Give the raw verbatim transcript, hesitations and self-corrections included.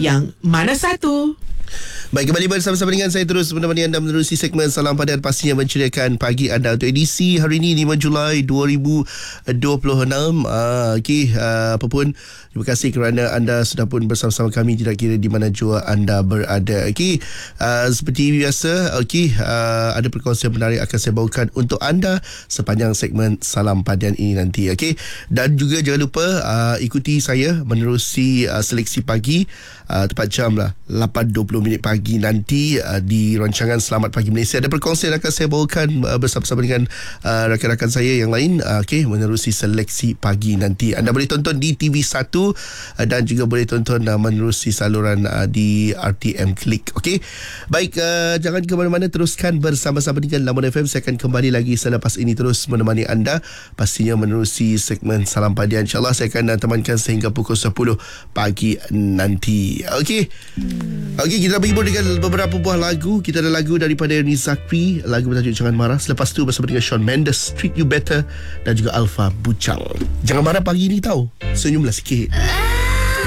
Yang mana satu? Baik, kembali bersama-sama dengan saya terus menemani anda menerusi segmen Salam Padan, pastinya menceriakan pagi anda untuk edisi hari ini lima Julai dua ribu dua puluh enam. Uh, Okey, uh, apa pun, terima kasih kerana anda sudah pun bersama-sama kami tidak kira di mana jua anda berada. Okey, uh, seperti biasa, okey, uh, ada perkongsian menarik akan saya bawakan untuk anda sepanjang segmen Salam Padan ini nanti. Okey, dan juga jangan lupa uh, ikuti saya menerusi uh, seleksi pagi uh, tepat jam lah lapan dua puluh minit pagi nanti uh, di rancangan Selamat Pagi Malaysia. Ada perkongsian akan saya bawakan uh, bersama-sama dengan uh, rakan-rakan saya yang lain, uh, okay, menerusi seleksi pagi nanti. Anda boleh tonton di T V satu uh, dan juga boleh tonton uh, menerusi saluran uh, di R T M Klik. Okay, baik, uh, jangan ke mana-mana, teruskan bersama-sama dengan Lamun F M. Saya akan kembali lagi selepas ini terus menemani anda, pastinya menerusi segmen Salam Padian. InsyaAllah saya akan uh, temankan sehingga pukul sepuluh pagi nanti. Okay, hmm. okay, kita berhibur dengan beberapa buah lagu. Kita ada lagu daripada Ernie Zakri, lagu bertajuk Jangan Marah. Selepas tu bersama dengan Shawn Mendes, Treat You Better, dan juga Alpha Bucang. Jangan marah pagi ni tau, senyumlah sikit.